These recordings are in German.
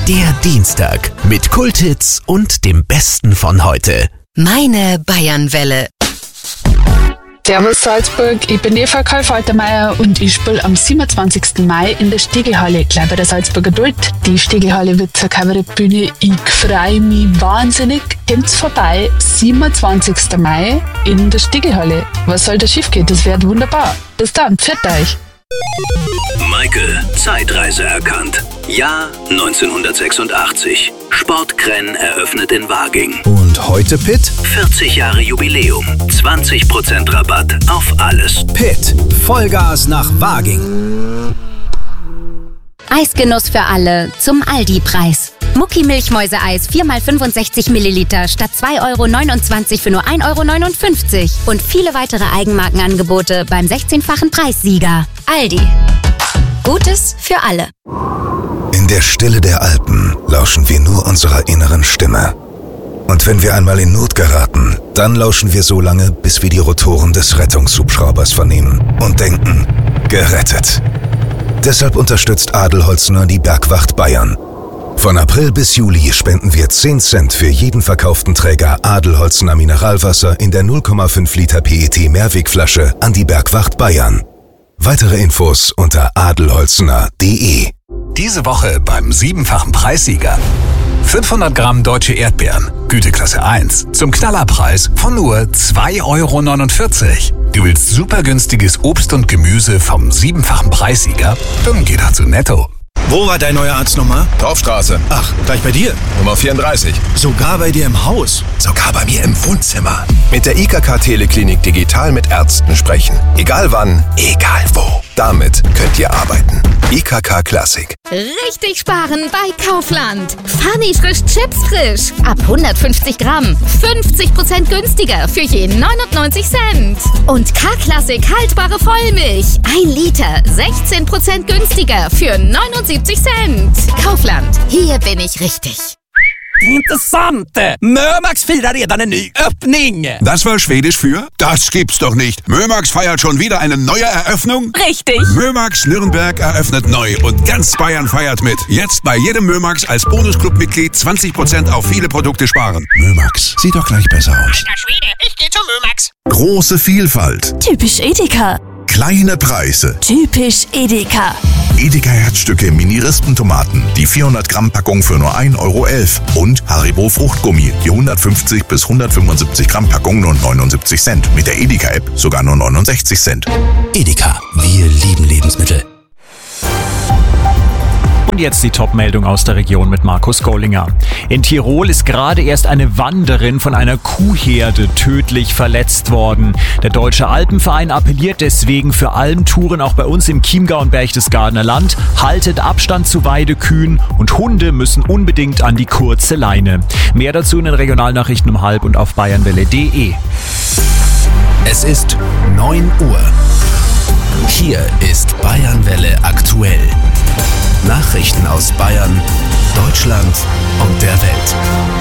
Der Dienstag mit Kulthits und dem Besten von heute. Meine Bayernwelle. Servus Salzburg, ich bin Eva Karl-Faltermeier und ich spiele am 27. Mai in der Stegelhalle, gleich bei der Salzburger Duld. Die Stegelhalle wird zur Kabarettbühne. Ich freue mich wahnsinnig. Kommt's vorbei, 27. Mai in der Stegelhalle. Was soll da schief gehen? Das wird wunderbar. Bis dann, pfiat euch. Michael, Zeitreise erkannt. Jahr 1986. Sportkrenn eröffnet in Waging. Und heute Pitt? 40 Jahre Jubiläum. 20% Rabatt auf alles. Pitt, Vollgas nach Waging. Eisgenuss für alle zum Aldi-Preis. Mucki Milchmäuse-Eis 4x65 Milliliter statt 2,29 € für nur 1,59 € und viele weitere Eigenmarkenangebote beim 16-fachen Preissieger. Aldi. Gutes für alle. In der Stille der Alpen lauschen wir nur unserer inneren Stimme. Und wenn wir einmal in Not geraten, dann lauschen wir so lange, bis wir die Rotoren des Rettungshubschraubers vernehmen und denken, gerettet. Deshalb unterstützt Adelholzner die Bergwacht Bayern. Von April bis Juli spenden wir 10 Cent für jeden verkauften Träger Adelholzner Mineralwasser in der 0,5 Liter PET Mehrwegflasche an die Bergwacht Bayern. Weitere Infos unter adelholzner.de. Diese Woche beim 7-fachen Preissieger. 500 Gramm deutsche Erdbeeren, Güteklasse 1, zum Knallerpreis von nur 2,49 €. Du willst super günstiges Obst und Gemüse vom 7-fachen Preissieger? Dann geh doch zu Netto. Wo war dein neuer Arzt nochmal? Dorfstraße. Ach, gleich bei dir? Nummer 34. Sogar bei dir im Haus? Sogar bei mir im Wohnzimmer. Mit der IKK Teleklinik digital mit Ärzten sprechen. Egal wann, egal wo. Damit könnt ihr arbeiten. IKK Classic. Richtig sparen bei Kaufland. Funny frisch Chips frisch. Ab 150 Gramm. 50% günstiger für je 99 Cent. Und K-Classic haltbare Vollmilch. 1 Liter. 16% günstiger für 79 Cent. Kaufland. Hier bin ich richtig. Intressant! Mömax firar redan en ny öppning! Das war Schwedisch für? Das gibt's doch nicht! Mömax feiert schon wieder eine neue Eröffnung? Richtig! Mömax Nürnberg eröffnet neu und ganz Bayern feiert mit. Jetzt bei jedem Mömax als Bonusclub-Mitglied 20% auf viele Produkte sparen. Mömax, sieht doch gleich besser aus. Alter Schwede, ich geh zu Mömax! Große Vielfalt. Typisch Edeka. Kleine Preise. Typisch Edeka. Edeka Herzstücke Mini-Rispentomaten, die 400 Gramm Packung für nur 1,11 € und Haribo Fruchtgummi, die 150 bis 175 Gramm Packung nur 79 Cent. Mit der Edeka-App sogar nur 69 Cent. Edeka, wir lieben Lebensmittel. Und jetzt die Top-Meldung aus der Region mit Markus Gollinger. In Tirol ist gerade erst eine Wanderin von einer Kuhherde tödlich verletzt worden. Der Deutsche Alpenverein appelliert deswegen für Almtouren auch bei uns im Chiemgau und Berchtesgadener Land. Haltet Abstand zu Weidekühen und Hunde müssen unbedingt an die kurze Leine. Mehr dazu in den Regionalnachrichten um 12 und auf bayernwelle.de. Es ist 9 Uhr. Hier ist Bayernwelle aktuell. Nachrichten aus Bayern, Deutschland und der Welt.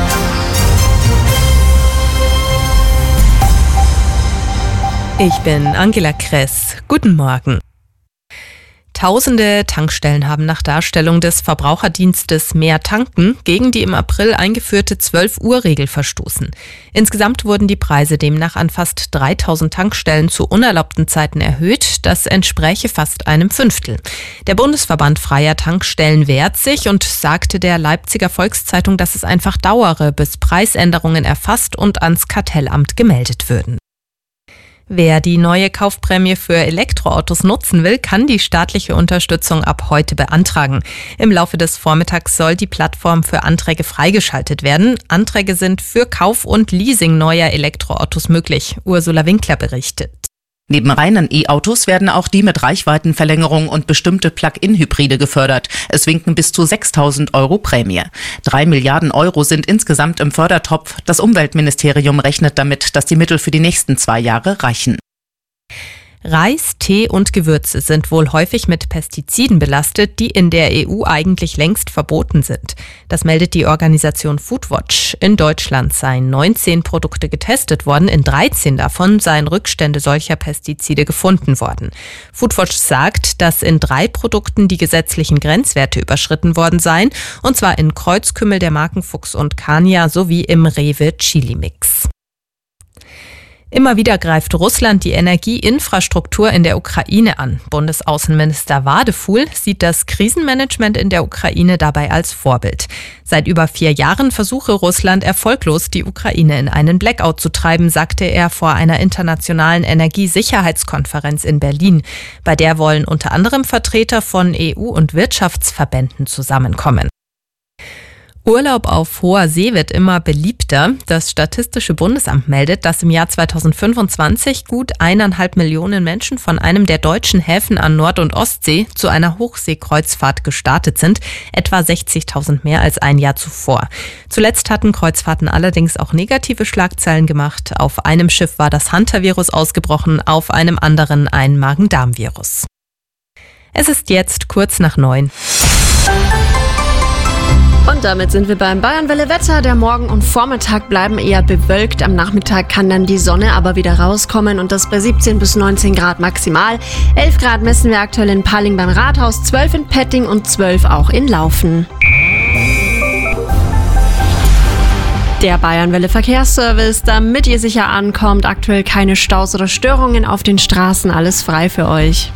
Ich bin Angela Kress. Guten Morgen. Tausende Tankstellen haben nach Darstellung des Verbraucherdienstes Mehr Tanken gegen die im April eingeführte 12-Uhr-Regel verstoßen. Insgesamt wurden die Preise demnach an fast 3000 Tankstellen zu unerlaubten Zeiten erhöht. Das entspräche fast einem Fünftel. Der Bundesverband Freier Tankstellen wehrt sich und sagte der Leipziger Volkszeitung, dass es einfach dauere, bis Preisänderungen erfasst und ans Kartellamt gemeldet würden. Wer die neue Kaufprämie für Elektroautos nutzen will, kann die staatliche Unterstützung ab heute beantragen. Im Laufe des Vormittags soll die Plattform für Anträge freigeschaltet werden. Anträge sind für Kauf und Leasing neuer Elektroautos möglich. Ursula Winkler berichtet. Neben reinen E-Autos werden auch die mit Reichweitenverlängerung und bestimmte Plug-in-Hybride gefördert. Es winken bis zu 6.000 € Prämie. 3 Milliarden € sind insgesamt im Fördertopf. Das Umweltministerium rechnet damit, dass die Mittel für die nächsten 2 Jahre reichen. Reis, Tee und Gewürze sind wohl häufig mit Pestiziden belastet, die in der EU eigentlich längst verboten sind. Das meldet die Organisation Foodwatch. In Deutschland seien 19 Produkte getestet worden, in 13 davon seien Rückstände solcher Pestizide gefunden worden. Foodwatch sagt, dass in 3 Produkten die gesetzlichen Grenzwerte überschritten worden seien, und zwar in Kreuzkümmel der Marken Fuchs und Kania sowie im Rewe Chili Mix. Immer wieder greift Russland die Energieinfrastruktur in der Ukraine an. Bundesaußenminister Wadefuhl sieht das Krisenmanagement in der Ukraine dabei als Vorbild. Seit über 4 Jahren versuche Russland erfolglos, die Ukraine in einen Blackout zu treiben, sagte er vor einer internationalen Energiesicherheitskonferenz in Berlin. Bei der wollen unter anderem Vertreter von EU- und Wirtschaftsverbänden zusammenkommen. Urlaub auf hoher See wird immer beliebter. Das Statistische Bundesamt meldet, dass im Jahr 2025 gut 1,5 Millionen Menschen von einem der deutschen Häfen an Nord- und Ostsee zu einer Hochseekreuzfahrt gestartet sind, etwa 60.000 mehr als ein Jahr zuvor. Zuletzt hatten Kreuzfahrten allerdings auch negative Schlagzeilen gemacht. Auf einem Schiff war das Hantavirus ausgebrochen, auf einem anderen ein Magen-Darm-Virus. Es ist jetzt kurz nach 9. Und damit sind wir beim Bayernwelle Wetter. Der Morgen und Vormittag bleiben eher bewölkt. Am Nachmittag kann dann die Sonne aber wieder rauskommen und das bei 17 bis 19 Grad maximal. 11 Grad messen wir aktuell in Paling beim Rathaus, 12 in Petting und 12 auch in Laufen. Der Bayernwelle Verkehrsservice, damit ihr sicher ankommt. Aktuell keine Staus oder Störungen auf den Straßen, alles frei für euch.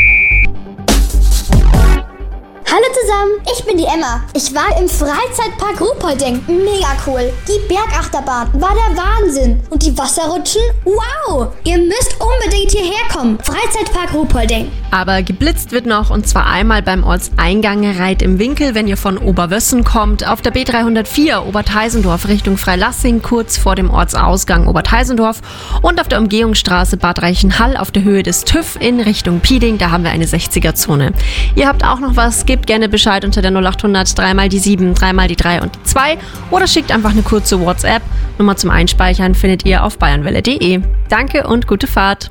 Hallo zusammen, ich bin die Emma. Ich war im Freizeitpark Ruhpolding. Mega cool. Die Bergachterbahn war der Wahnsinn. Und die Wasserrutschen? Wow! Ihr müsst unbedingt hierher kommen. Freizeitpark Ruhpolding. Aber geblitzt wird noch, und zwar einmal beim Ortseingang Reit im Winkel, wenn ihr von Oberwössen kommt, auf der B304 Oberteisendorf Richtung Freilassing, kurz vor dem Ortsausgang Oberteisendorf, und auf der Umgehungsstraße Bad Reichenhall auf der Höhe des TÜV in Richtung Pieding, da haben wir eine 60er-Zone. Ihr habt auch noch was, gebt gerne Bescheid unter der 0800 3 mal die 7, 3 mal die 3 und die 2 oder schickt einfach eine kurze WhatsApp. Nummer zum Einspeichern findet ihr auf bayernwelle.de. Danke und gute Fahrt.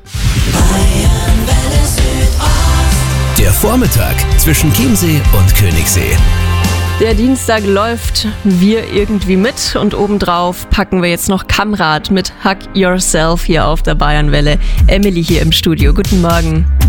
Der Vormittag zwischen Chiemsee und Königssee. Der Dienstag läuft, wir irgendwie mit, und obendrauf packen wir jetzt noch Kamrat mit Hug Yourself hier auf der Bayernwelle. Emily hier im Studio. Guten Morgen.